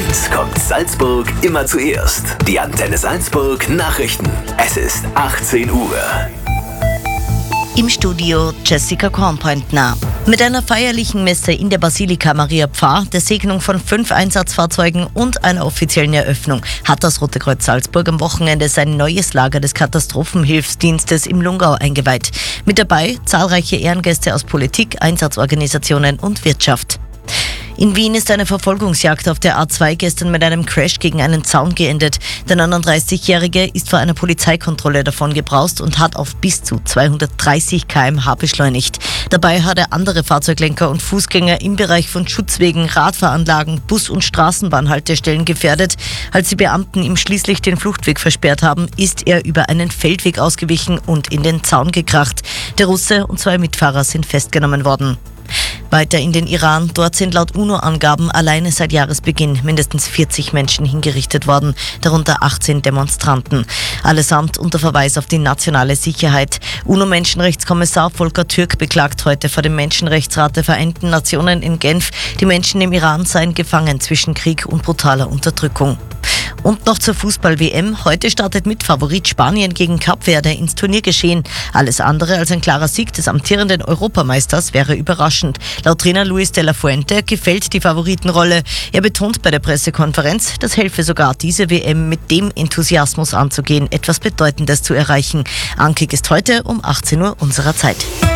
1 kommt Salzburg immer zuerst. Die Antenne Salzburg Nachrichten. Es ist 18 Uhr. Im Studio Jessica Kornpointner. Mit einer feierlichen Messe in der Basilika Maria Pfarr, der Segnung von 5 Einsatzfahrzeugen und einer offiziellen Eröffnung hat das Rote Kreuz Salzburg am Wochenende sein neues Lager des Katastrophenhilfsdienstes im Lungau eingeweiht. Mit dabei zahlreiche Ehrengäste aus Politik, Einsatzorganisationen und Wirtschaft. In Wien ist eine Verfolgungsjagd auf der A2 gestern mit einem Crash gegen einen Zaun geendet. Der 39-Jährige ist vor einer Polizeikontrolle davon gebraust und hat auf bis zu 230 km/h beschleunigt. Dabei hat er andere Fahrzeuglenker und Fußgänger im Bereich von Schutzwegen, Radfahranlagen, Bus- und Straßenbahnhaltestellen gefährdet. Als die Beamten ihm schließlich den Fluchtweg versperrt haben, ist er über einen Feldweg ausgewichen und in den Zaun gekracht. Der Russe und 2 Mitfahrer sind festgenommen worden. Weiter in den Iran. Dort sind laut UNO-Angaben alleine seit Jahresbeginn mindestens 40 Menschen hingerichtet worden, darunter 18 Demonstranten. Allesamt unter Verweis auf die nationale Sicherheit. UNO-Menschenrechtskommissar Volker Türk beklagt heute vor dem Menschenrechtsrat der Vereinten Nationen in Genf, die Menschen im Iran seien gefangen zwischen Krieg und brutaler Unterdrückung. Und noch zur Fußball-WM. Heute startet mit Favorit Spanien gegen Kap Verde ins Turniergeschehen. Alles andere als ein klarer Sieg des amtierenden Europameisters wäre überraschend. Laut Trainer Luis de la Fuente gefällt die Favoritenrolle. Er betont bei der Pressekonferenz, das helfe sogar, diese WM mit dem Enthusiasmus anzugehen, etwas Bedeutendes zu erreichen. Ankick ist heute um 18 Uhr unserer Zeit.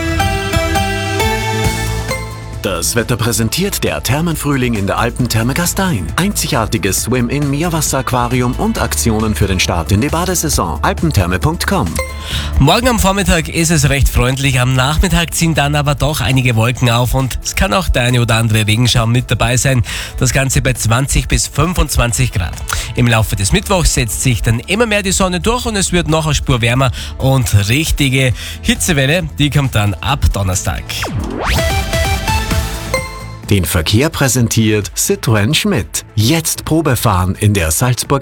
Das Wetter präsentiert der Thermenfrühling in der Alpentherme Gastein. Einzigartiges Swim-In-Meerwasseraquarium und Aktionen für den Start in die Badesaison. alpentherme.com. Morgen am Vormittag ist es recht freundlich, am Nachmittag ziehen dann aber doch einige Wolken auf und es kann auch der eine oder andere Regenschauer mit dabei sein. Das Ganze bei 20 bis 25 Grad. Im Laufe des Mittwochs setzt sich dann immer mehr die Sonne durch und es wird noch eine Spur wärmer und richtige Hitzewelle, die kommt dann ab Donnerstag. Den Verkehr präsentiert Citroën Schmidt. Jetzt Probefahren in der Salzburg